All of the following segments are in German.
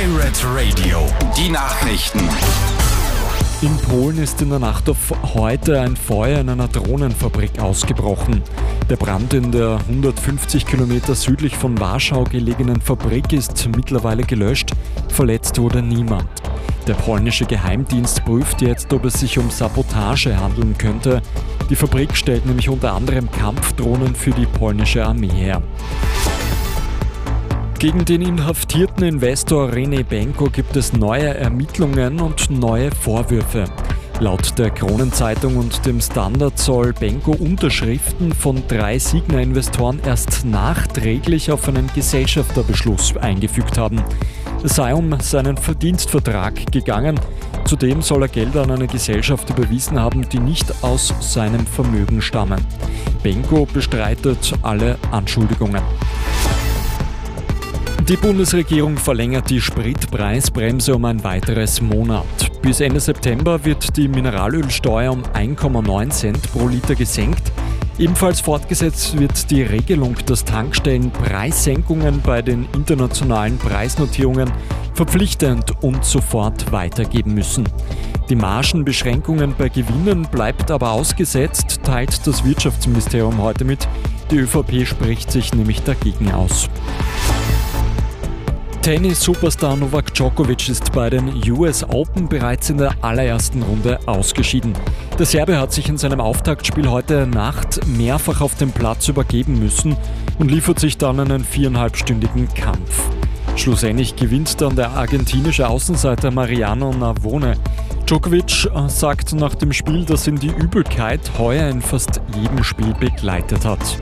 Pirate Radio, die Nachrichten. In Polen ist in der Nacht auf heute ein Feuer in einer Drohnenfabrik ausgebrochen. Der Brand in der 150 Kilometer südlich von Warschau gelegenen Fabrik ist mittlerweile gelöscht. Verletzt wurde niemand. Der polnische Geheimdienst prüft jetzt, ob es sich um Sabotage handeln könnte. Die Fabrik stellt nämlich unter anderem Kampfdrohnen für die polnische Armee her. Gegen den inhaftierten Investor René Benko gibt es neue Ermittlungen und neue Vorwürfe. Laut der Kronenzeitung und dem Standard soll Benko Unterschriften von 3 Signa-Investoren erst nachträglich auf einen Gesellschafterbeschluss eingefügt haben. Es sei um seinen Verdienstvertrag gegangen. Zudem soll er Gelder an eine Gesellschaft überwiesen haben, die nicht aus seinem Vermögen stammen. Benko bestreitet alle Anschuldigungen. Die Bundesregierung verlängert die Spritpreisbremse um ein weiteres Monat. Bis Ende September wird die Mineralölsteuer um 1,9 Cent pro Liter gesenkt. Ebenfalls fortgesetzt wird die Regelung, dass Tankstellen Preissenkungen bei den internationalen Preisnotierungen verpflichtend und sofort weitergeben müssen. Die Margenbeschränkungen bei Gewinnen bleibt aber ausgesetzt, teilt das Wirtschaftsministerium heute mit. Die ÖVP spricht sich nämlich dagegen aus. Tennis-Superstar Novak Djokovic ist bei den US Open bereits in der allerersten Runde ausgeschieden. Der Serbe hat sich in seinem Auftaktspiel heute Nacht mehrfach auf dem Platz übergeben müssen und liefert sich dann einen 4,5-stündigen Kampf. Schlussendlich gewinnt dann der argentinische Außenseiter Mariano Navone. Djokovic sagt nach dem Spiel, dass ihn die Übelkeit heuer in fast jedem Spiel begleitet hat.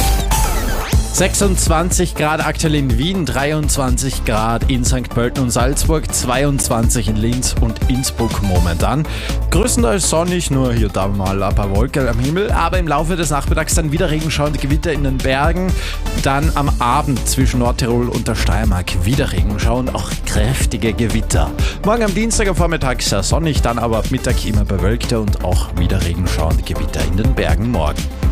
26 Grad aktuell in Wien, 23 Grad in St. Pölten und Salzburg, 22 in Linz und Innsbruck momentan. Größtenteils sonnig, nur hier da mal ein paar Wolken am Himmel, aber im Laufe des Nachmittags dann wieder regenschauende Gewitter in den Bergen. Dann am Abend zwischen Nordtirol und der Steiermark wieder Regenschau und auch kräftige Gewitter. Morgen am Dienstag am Vormittag sehr sonnig, dann aber ab Mittag immer bewölkter und auch wieder regenschauende Gewitter in den Bergen morgen.